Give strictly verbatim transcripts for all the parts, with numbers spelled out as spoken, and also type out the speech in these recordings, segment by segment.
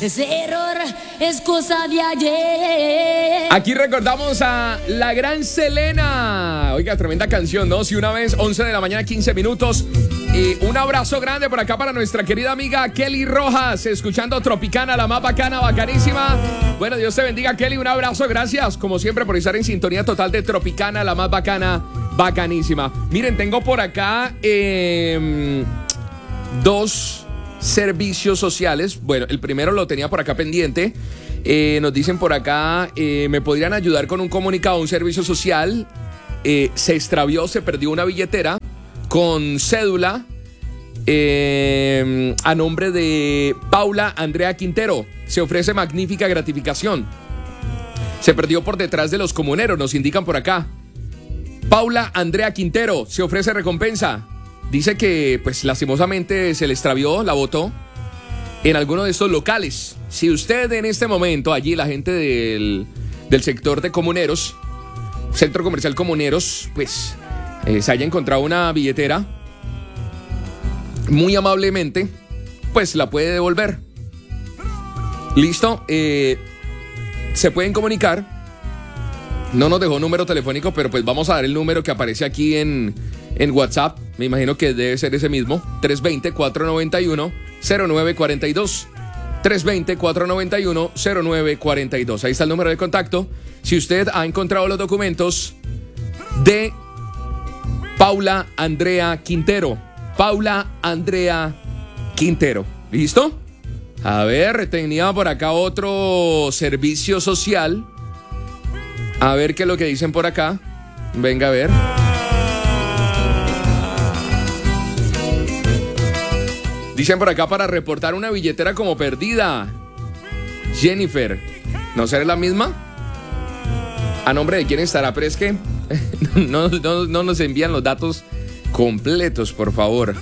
ese error es cosa de ayer. Aquí recordamos a la gran Selena. Oiga, tremenda canción, ¿no? Si una vez, once de la mañana, quince minutos. Y un abrazo grande por acá para nuestra querida amiga Kelly Rojas, escuchando Tropicana, la más bacana, bacanísima. Bueno, Dios te bendiga, Kelly, un abrazo, gracias, como siempre, por estar en sintonía total de Tropicana, la más bacana, bacanísima. Miren, tengo por acá eh, dos servicios sociales. Bueno, el primero lo tenía por acá pendiente. Eh, nos dicen por acá, eh, ¿me podrían ayudar con un comunicado, un servicio social? Eh, se extravió, se perdió una billetera con cédula eh, a nombre de Paula Andrea Quintero. Se ofrece magnífica gratificación. Se perdió por detrás de los comuneros, nos indican por acá. Paula Andrea Quintero, se ofrece recompensa. Dice que, pues, lastimosamente se le extravió, la botó en alguno de estos locales. Si usted en este momento, allí la gente del, del sector de comuneros, Centro Comercial Comuneros, pues... Eh, se haya encontrado una billetera, muy amablemente, pues la puede devolver. Listo, eh, se pueden comunicar. No nos dejó número telefónico, pero pues vamos a dar el número que aparece aquí en, en WhatsApp. Me imagino que debe ser ese mismo. tres dos cero, cuatro nueve uno, cero nueve cuatro dos. tres dos cero, cuatro nueve uno, cero nueve cuatro dos. Ahí está el número de contacto. Si usted ha encontrado los documentos de Paula Andrea Quintero. Paula Andrea Quintero. ¿Listo? A ver, tenía por acá otro servicio social. A ver qué es lo que dicen por acá. Venga a ver. Dicen por acá para reportar una billetera como perdida. Jennifer. ¿No será la misma? ¿A nombre de quién estará? Pero es que no, no, no nos envían los datos completos, por favor.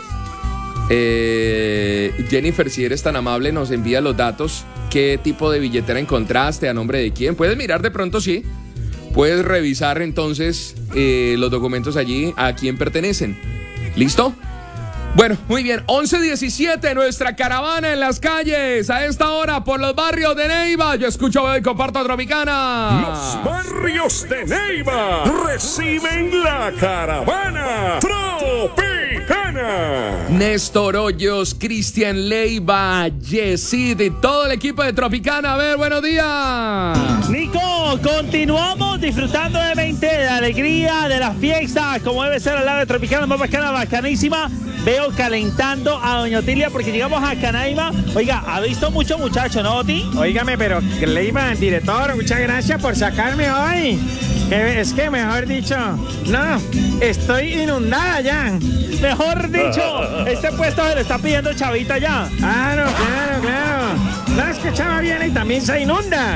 Eh, Jennifer, si eres tan amable, nos envía los datos. ¿Qué tipo de billetera encontraste? ¿A nombre de quién? Puedes mirar de pronto, sí. Puedes revisar entonces eh, los documentos allí, a quién pertenecen. ¿Listo? Bueno, muy bien, once diecisiete, nuestra caravana en las calles, a esta hora por los barrios de Neiva. Yo escucho y comparto Tropicana. Los barrios de Neiva reciben la caravana Tropicana. Néstor Hoyos, Cristian Leiva, Yesid y todo el equipo de Tropicana. A ver, buenos días. Nico, continuamos disfrutando de veinte, de la alegría, de la fiesta, como debe ser al lado de Tropicana, más bacana, bacanísima. Veo calentando a doña Otilia porque llegamos a Canaima. Oiga, ha visto mucho muchacho, ¿no, Oti? Óigame, pero Leiva, director, muchas gracias por sacarme hoy. Es que, mejor dicho, no, estoy inundada ya. Mejor dicho, este puesto se le está pidiendo Chavita ya. Claro, claro, claro. No, es que Chava viene y también se inunda.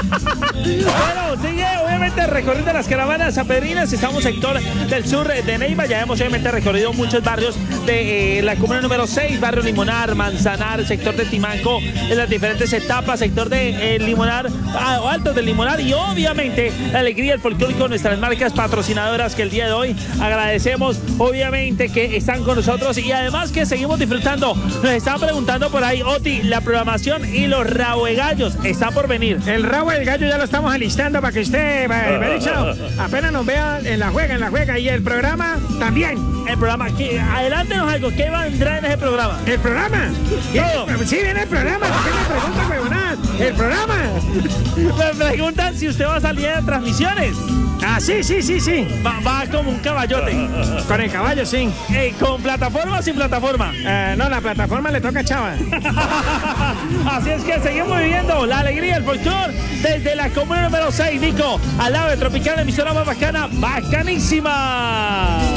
Bueno, sigue obviamente recorriendo las caravanas sanpedrinas. Estamos en sector del sur de Neiva. Ya hemos obviamente recorrido muchos barrios de eh, la comuna número seis, barrio Limonar, Manzanar, sector de Timanco, en las diferentes etapas, sector de eh, Limonar, ah, Alto del Limonar, y obviamente la alegría, el folclórico, nuestras marcas patrocinadoras que el día de hoy agradecemos, obviamente, que están con nosotros y además que seguimos disfrutando. Nos están preguntando por ahí, Oti, la programación y los rabo de gallos está por venir. El rabo del gallo ya lo estamos alistando para que usted, me ha dicho, apenas nos vea en la juega, en la juega, y el programa también. El programa, ¿qué? Adelántenos algo, ¿qué vendrá en ese programa? ¿El programa? Todo. Sí, viene el programa, ¿por qué me preguntan, huevonadas? El programa. Me preguntan si usted va a salir de transmisiones. Ah, sí, sí, sí, sí. Va, va como un caballote. Con el caballo, sí. Eh, ¿Con plataforma o sin plataforma? Eh, no, la plataforma le toca a Chava. Así es que seguimos viviendo la alegría, el folclor desde la comuna número seis, Nico, al lado de Tropicana, emisora más bacana, bacanísima.